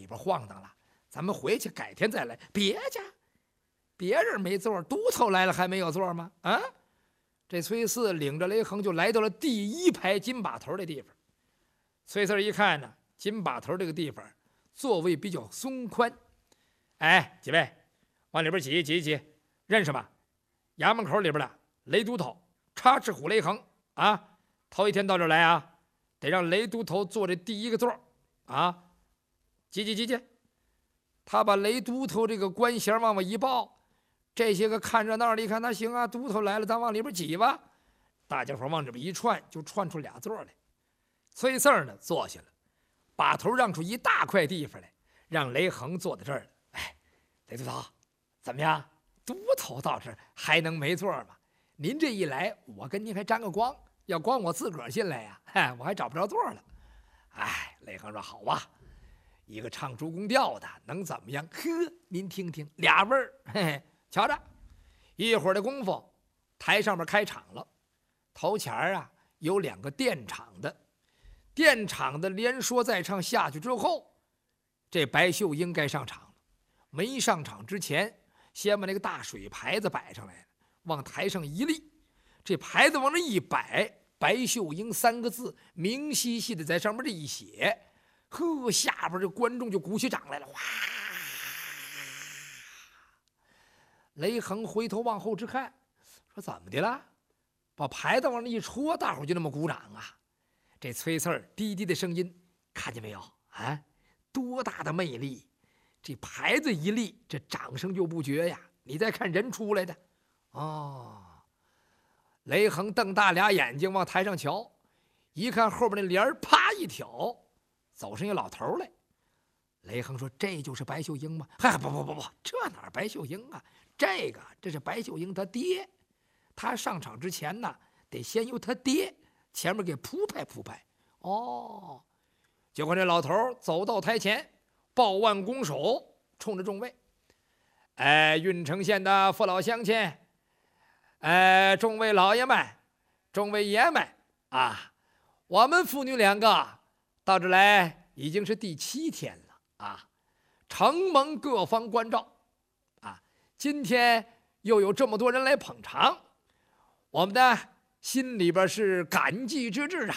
边晃荡了，咱们回去改天再来。别去，别人没座，都头来了还没有座吗？啊！这崔四领着雷横就来到了第一排金把头的地方。崔四一看呢，金把头这个地方座位比较松宽。哎，几位，往里边挤，认识吧？衙门口里边的雷都头插翅虎雷横啊！头一天到这儿来啊，得让雷都头坐这第一个座啊！挤。他把雷都头这个官衔往外一报。这些个看热闹的一看，那行啊，都头来了，咱往里边挤吧。大家伙往里边一串，就串出俩座来。崔四呢坐下了，把头让出一大块地方来，让雷横坐在这儿了。哎，雷都头，怎么样？都头到这儿还能没座吗？您这一来，我跟您还沾个光，要光我自个儿进来呀，我还找不着座了。哎，雷横说好啊，一个唱诸公调的能怎么样？呵，您听听，俩味儿，嘿嘿。瞧着，一会儿的功夫，台上面开场了。头前啊有2个垫场的，垫场的连说带唱下去之后，这白秀英该上场了。没上场之前，先把那个大水牌子摆上来了，往台上一立，这牌子往这一摆，白秀英3个字明晰晰的在上面这一写，呵，下边这观众就鼓起掌来了，哗！雷横回头往后直看，说怎么的了？把牌子往那一戳，大伙就那么鼓掌啊！这崔四儿低低的声音，看见没有啊？多大的魅力！这牌子一立，这掌声就不绝呀！你再看人出来的，哦。雷横瞪大俩眼睛往台上瞧，一看后边那帘儿，啪一挑，走上一老头来。雷横说：“这就是白秀英吗？”嗨，不，这哪白秀英啊？这是白秀英他爹，他上场之前呢，得先由他爹前面给铺排。哦，结果这老头走到台前，抱腕拱手，冲着众位：“哎，郓城县的父老乡亲，哎，众位老爷们，众位爷们啊，我们父女2个到这来已经是第7天了啊，承蒙各方关照。”今天又有这么多人来捧场，我们的心里边是感激之至啊！